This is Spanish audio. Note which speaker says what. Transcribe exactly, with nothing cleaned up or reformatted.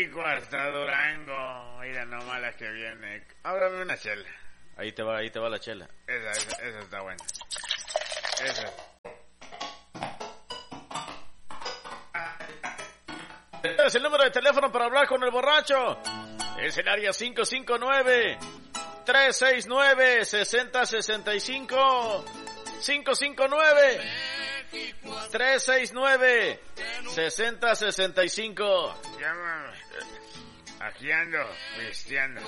Speaker 1: México hasta Durango. Mira nomás la que viene. Ábrame una chela.
Speaker 2: Ahí te va, ahí te va la chela.
Speaker 1: Esa, esa, esa está buena. Esa.
Speaker 2: Es el número de teléfono para hablar con el borracho. Es el área cinco cinco nueve, tres seis nueve, seis cero seis cinco. cinco cinco nueve, tres seis nueve, seis cero seis cinco.
Speaker 1: Llámame. Aquí ando, pisteando.